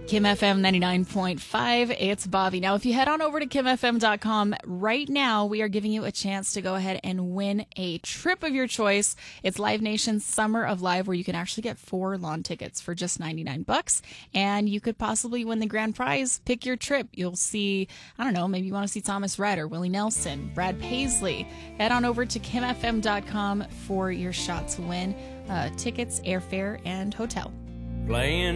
Kim FM 99.5. It's Bobby. Now, if you head on over to kimfm.com right now, we are giving you a chance to go ahead and win a trip of your choice. It's Live Nation's Summer of Live, where you can actually get 4 lawn tickets for just $99. And you could possibly win the grand prize. Pick your trip. You'll see, I don't know, maybe you want to see Thomas Rhett or Willie Nelson, Brad Paisley. Head on over to kimfm.com for your shot to win tickets, airfare, and hotel. Playing